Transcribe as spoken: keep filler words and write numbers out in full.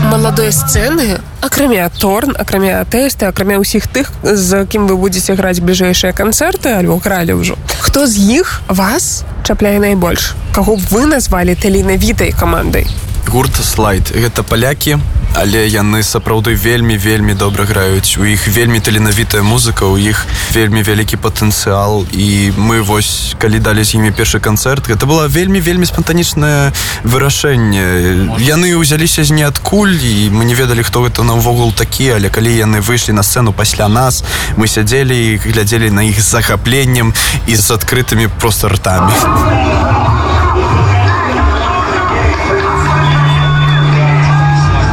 маладой сцэны, акрамя Торн, акрамя Тэсты, акрамя ўсіх тых, з кім вы будзеце граць бліжэйшыя канцэрты, альбо гралі ўжо. Хто з іх вас чапляе найбольш? Каго вы назвалі таленавітай камандай? Гурт Слайд. Гэта палякі, але яны сапраўды вельмі-вельмі добра граюць. У іх вельмі таленавітая музыка, у іх вельмі вялікі патэнцыял. І мы вось, калі далі з імі першы канцэрт, гэта было вельмі-вельмі спантанічнае вырашэнне. Яны ўзяліся з ніадкуль, і мы не ведалі, хто гэта навогул такі, але калі яны выйшлі на сцэну пасля нас, мы сядзелі і глядзелі на іх з захапленнем і з адкрытымі проста ртамі.